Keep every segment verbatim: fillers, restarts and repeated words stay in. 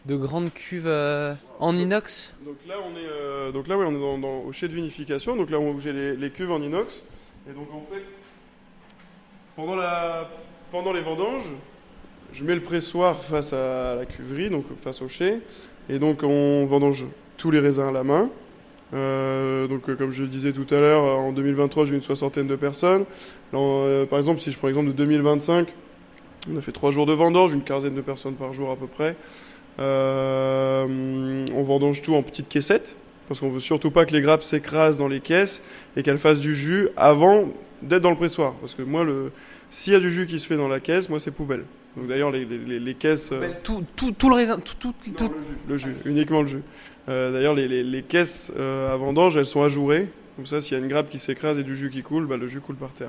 de grandes cuves euh, en inox. Donc là, on est, euh, donc là, ouais, on est dans, dans, au chai de vinification. Donc là, on, j'ai les, les cuves en inox. Et donc en fait, pendant, la, pendant les vendanges, je mets le pressoir face à la cuverie, donc face au chai. Et donc on vendange tous les raisins à la main. Euh, donc euh, comme je le disais tout à l'heure, en deux mille vingt-trois, j'ai eu une soixantaine de personnes. Là, euh, par exemple, si je prends l'exemple de deux mille vingt-cinq, on a fait trois jours de vendange, une quinzaine de personnes par jour à peu près. Euh, on vendange tout en petites caissettes, parce qu'on veut surtout pas que les grappes s'écrasent dans les caisses et qu'elles fassent du jus avant d'être dans le pressoir. Parce que moi, le, s'il y a du jus qui se fait dans la caisse, moi c'est poubelle. Donc d'ailleurs, les, les, les caisses... Euh... Tout, tout, tout le raisin, tout, tout, non, tout... Le jus, le jus, uniquement le jus. Euh, d'ailleurs, les, les, les caisses euh, à vendange, elles sont ajourées. Comme ça, s'il y a une grappe qui s'écrase et du jus qui coule, bah, le jus coule par terre.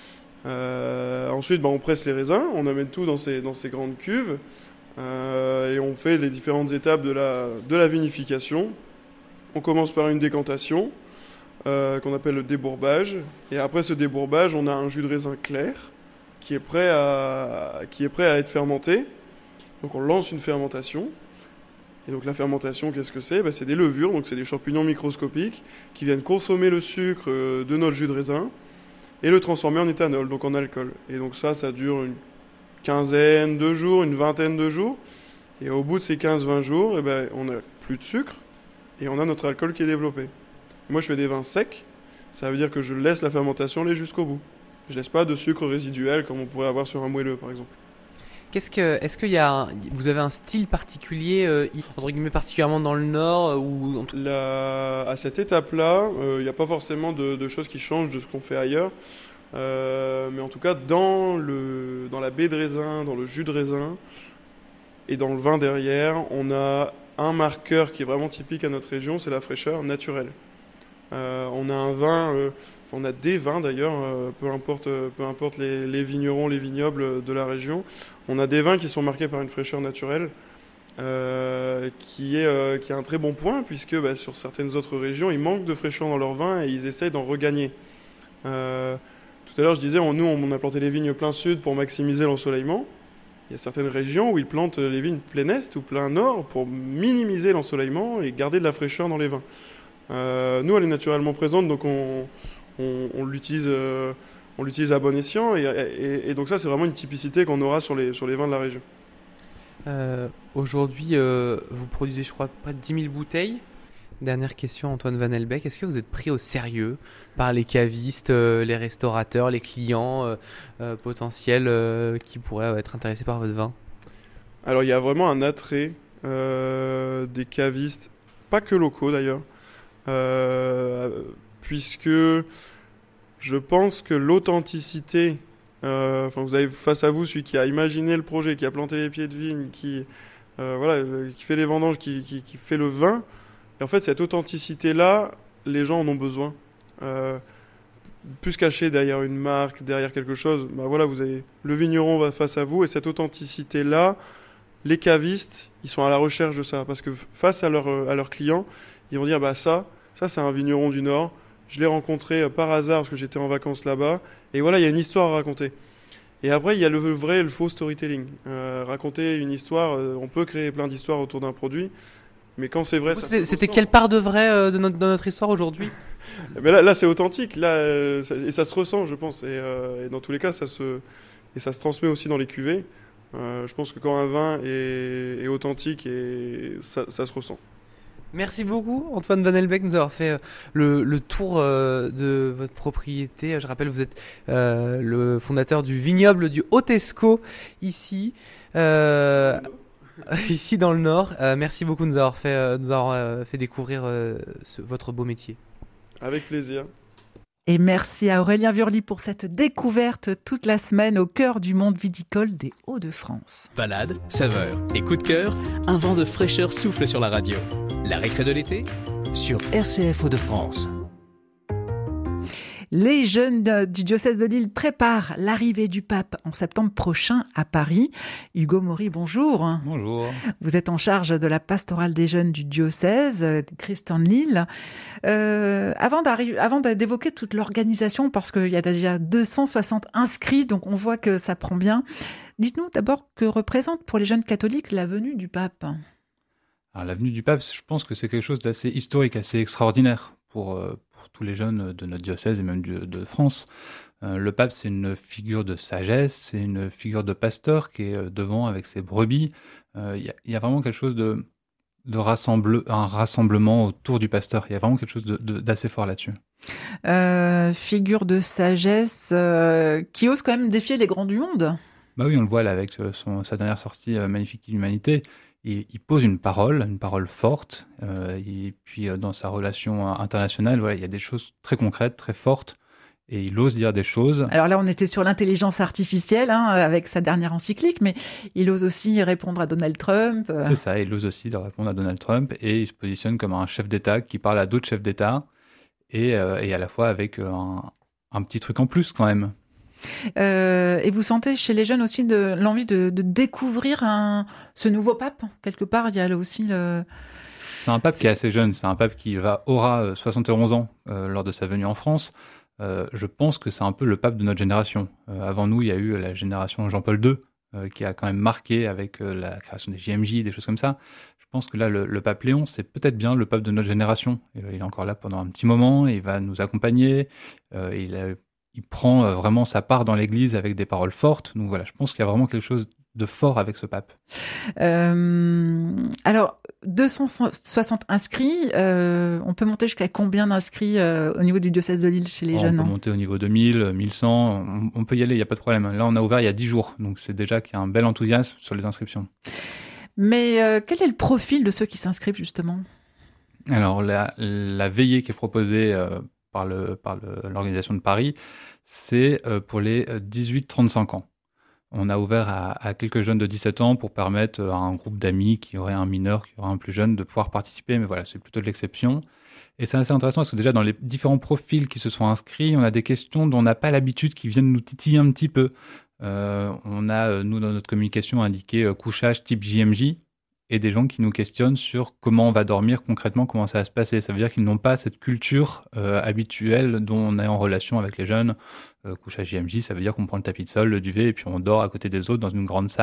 Euh, ensuite, bah, on presse les raisins, on amène tout dans ces, dans ces grandes cuves euh, et on fait les différentes étapes de la, de la vinification. On commence par une décantation euh, qu'on appelle le débourbage. Et après ce débourbage, on a un jus de raisin clair qui est prêt à, qui est prêt à être fermenté. Donc on lance une fermentation. Et donc la fermentation, qu'est-ce que c'est ? Ben, c'est des levures, donc c'est des champignons microscopiques qui viennent consommer le sucre de notre jus de raisin et le transformer en éthanol, donc en alcool. Et donc ça, ça dure une quinzaine de jours, une vingtaine de jours. Et au bout de ces quinze à vingt jours, eh ben, on n'a plus de sucre et on a notre alcool qui est développé. Moi, je fais des vins secs. Ça veut dire que je laisse la fermentation aller jusqu'au bout. Je laisse pas de sucre résiduel comme on pourrait avoir sur un moelleux, par exemple. Qu'est-ce que, est-ce qu'il y a, un, vous avez un style particulier, euh, entre guillemets particulièrement dans le Nord euh, ou La, à cette étape-là, il euh, n'y a pas forcément de, de choses qui changent de ce qu'on fait ailleurs. Euh, mais en tout cas, dans, le, dans la baie de raisin, dans le jus de raisin et dans le vin derrière, on a un marqueur qui est vraiment typique à notre région, c'est la fraîcheur naturelle. Euh, on a un vin, euh, on a des vins d'ailleurs, euh, peu importe, peu importe les, les vignerons, les vignobles de la région, on a des vins qui sont marqués par une fraîcheur naturelle, euh, qui est euh, qui est un très bon point puisque bah, sur certaines autres régions, ils manquent de fraîcheur dans leurs vins et ils essayent d'en regagner. Euh, tout à l'heure, je disais, on, nous, on a planté les vignes plein sud pour maximiser l'ensoleillement. Il y a certaines régions où ils plantent les vignes plein est ou plein nord pour minimiser l'ensoleillement et garder de la fraîcheur dans les vins. Euh, nous, elle est naturellement présente, donc on, on, on, l'utilise, euh, on l'utilise à bon escient. Et, et, et donc ça, c'est vraiment une typicité qu'on aura sur les, sur les vins de la région. Euh, aujourd'hui, euh, vous produisez, je crois, près de dix mille bouteilles. Dernière question, Antoine Van Elbeck. Est-ce que vous êtes pris au sérieux par les cavistes, euh, les restaurateurs, les clients euh, euh, potentiels euh, qui pourraient être intéressés par votre vin ? Alors, il y a vraiment un attrait euh, des cavistes, pas que locaux d'ailleurs, euh, puisque je pense que l'authenticité, euh, enfin, vous avez face à vous celui qui a imaginé le projet, qui a planté les pieds de vigne, qui, euh, voilà, qui fait les vendanges, qui, qui, qui fait le vin. Et en fait, cette authenticité-là, les gens en ont besoin. Euh, plus caché derrière une marque, derrière quelque chose, bah voilà, vous avez le vigneron va face à vous, et cette authenticité-là, les cavistes, ils sont à la recherche de ça, parce que face à, leur, à leurs clients, ils vont dire, bah ça, ça c'est un vigneron du Nord, je l'ai rencontré par hasard parce que j'étais en vacances là-bas, et voilà, il y a une histoire à raconter. Et après, il y a le vrai et le faux storytelling. Euh, raconter une histoire, euh, on peut créer plein d'histoires autour d'un produit, mais quand c'est vrai, Vous, ça c'était, c'était quelle part de vrai euh, de, notre, de notre histoire aujourd'hui ? Mais là, là, c'est authentique, là, euh, ça, et ça se ressent, je pense. Et, euh, et dans tous les cas, ça se, et ça se transmet aussi dans les cuvées. Euh, je pense que quand un vin est, est authentique, et ça, ça se ressent. Merci beaucoup, Antoine Van Elbeck, de nous avoir fait le, le tour euh, de votre propriété. Je rappelle, vous êtes euh, le fondateur du vignoble du Haut-Escaut, ici. Euh, Ici dans le Nord. Euh, merci beaucoup de nous avoir fait, euh, nous avoir, euh, fait découvrir euh, ce, votre beau métier. Avec plaisir. Et merci à Aurélien Wurly pour cette découverte toute la semaine au cœur du monde viticole des Hauts-de-France. Balade, saveur et coup de cœur, un vent de fraîcheur souffle sur la radio. La récré de l'été sur R C F Hauts-de-France. Les jeunes du diocèse de Lille préparent l'arrivée du pape en septembre prochain à Paris. Hugo Maury, bonjour. Bonjour. Vous êtes en charge de la pastorale des jeunes du diocèse, Christ en Lille. Euh, avant, avant d'évoquer toute l'organisation, parce qu'il y a déjà deux cent soixante inscrits, donc on voit que ça prend bien. Dites-nous d'abord que représente pour les jeunes catholiques la venue du pape. Alors, la venue du pape, je pense que c'est quelque chose d'assez historique, assez extraordinaire pour, euh, pour tous les jeunes de notre diocèse et même du, de France. Euh, le pape, c'est une figure de sagesse, c'est une figure de pasteur qui est devant avec ses brebis. Il euh, y, y a vraiment quelque chose de, de rassemble, un rassemblement autour du pasteur. Il y a vraiment quelque chose de, de, d'assez fort là-dessus. Euh, figure de sagesse euh, qui ose quand même défier les grands du monde. Bah oui, on le voit là avec son, sa dernière sortie euh, Magnifique Humanité. Il, il pose une parole, une parole forte. Euh, et puis euh, dans sa relation internationale, voilà, il y a des choses très concrètes, très fortes. Et il ose dire des choses. Alors là, on était sur l'intelligence artificielle hein, avec sa dernière encyclique, mais il ose aussi répondre à Donald Trump. C'est ça, il ose aussi répondre à Donald Trump et il se positionne comme un chef d'État qui parle à d'autres chefs d'État et, euh, et à la fois avec un, un petit truc en plus quand même. Euh, et vous sentez chez les jeunes aussi de l'envie de, de découvrir un, ce nouveau pape quelque part. Il y a là aussi le. C'est un pape qui est assez jeune. C'est un pape qui va aura soixante et onze ans euh, lors de sa venue en France. Euh, je pense que c'est un peu le pape de notre génération. Euh, avant nous, il y a eu la génération Jean-Paul deux euh, qui a quand même marqué avec euh, la création des J M J, des choses comme ça. Je pense que là, le, le pape Léon, c'est peut-être bien le pape de notre génération. Et, euh, il est encore là pendant un petit moment. Et il va nous accompagner. Euh, il a Il prend vraiment sa part dans l'Église avec des paroles fortes. Donc voilà, je pense qu'il y a vraiment quelque chose de fort avec ce pape. Euh, alors, deux cent soixante inscrits, euh, on peut monter jusqu'à combien d'inscrits euh, au niveau du diocèse de Lille chez les Alors, jeunes? On peut monter au niveau de mille, mille cent, on, on peut y aller, il n'y a pas de problème. Là, on a ouvert il y a dix jours, donc c'est déjà qu'il y a un bel enthousiasme sur les inscriptions. Mais euh, quel est le profil de ceux qui s'inscrivent justement? Alors, la, la veillée qui est proposée euh, par, le, par le, l'organisation de Paris, c'est euh, pour les dix-huit trente-cinq ans. On a ouvert à, à quelques jeunes de dix-sept ans pour permettre à un groupe d'amis qui aurait un mineur, qui aurait un plus jeune, de pouvoir participer. Mais voilà, c'est plutôt de l'exception. Et c'est assez intéressant parce que déjà, dans les différents profils qui se sont inscrits, on a des questions dont on n'a pas l'habitude, qui viennent nous titiller un petit peu. Euh, on a, nous, dans notre communication, indiqué euh, couchage type J M J. Et des gens qui nous questionnent sur comment on va dormir concrètement, comment ça va se passer. Ça veut dire qu'ils n'ont pas cette culture euh, habituelle dont on est en relation avec les jeunes. Euh, couchage J M J, ça veut dire qu'on prend le tapis de sol, le duvet, et puis on dort à côté des autres dans une grande salle.